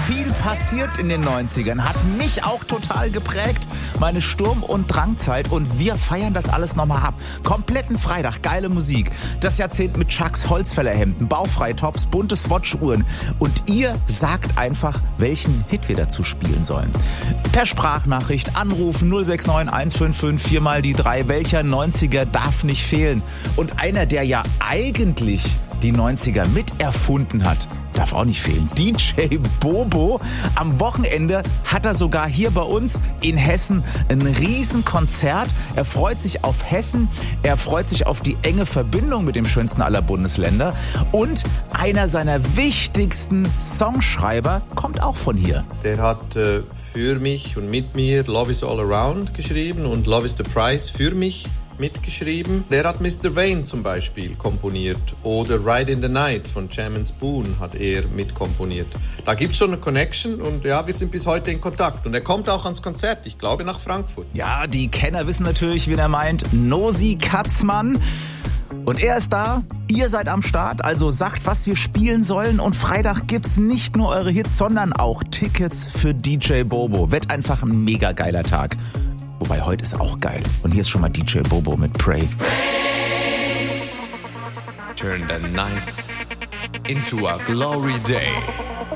viel passiert in den 90ern, hat mich auch total geprägt, meine Sturm- und Drangzeit, und wir feiern das alles nochmal ab. Kompletten Freitag, geile Musik, das Jahrzehnt mit Chucks Holzfällerhemden, Baufreitops, bunte Swatch-Uhren, und ihr sagt einfach, welchen Hit wir dazu spielen sollen. Per Sprachnachricht anrufen 069 155 4 mal die 3. Welcher 90er darf nicht fehlen? Und einer, der ja eigentlich die 90er miterfunden hat, darf auch nicht fehlen. DJ Bobo. Am Wochenende hat er sogar hier bei uns in Hessen ein Riesenkonzert. Er freut sich auf Hessen. Er freut sich auf die enge Verbindung mit dem schönsten aller Bundesländer. Und einer seiner wichtigsten Songschreiber kommt auch von hier. Der hat für mich und mit mir Love is All Around geschrieben und Love is the Price für mich mitgeschrieben. Der hat Mr. Vane zum Beispiel komponiert oder Ride in the Night von Jam & Spoon hat er mitkomponiert. Da gibt's schon eine Connection und ja, wir sind bis heute in Kontakt. Und er kommt auch ans Konzert, ich glaube nach Frankfurt. Ja, die Kenner wissen natürlich, wen er meint. Nosi Katzmann. Und er ist da, ihr seid am Start, also sagt, was wir spielen sollen. Und Freitag gibt's nicht nur eure Hits, sondern auch Tickets für DJ Bobo. Wird einfach ein mega geiler Tag. Wobei, heute ist auch geil. Und hier ist schon mal DJ Bobo mit Pray. Turn the night into a glory day.